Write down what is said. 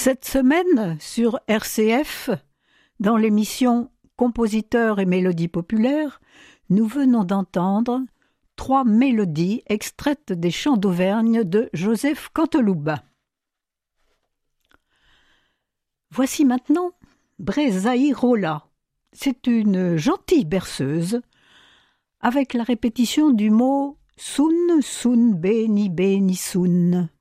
Cette semaine, sur RCF, dans l'émission Compositeurs et mélodies populaires, nous venons d'entendre 3 mélodies extraites des chants d'Auvergne de Joseph Canteloup. Voici maintenant Bresaïrola. C'est une gentille berceuse avec la répétition du mot sun, sun, beni, beni, sun.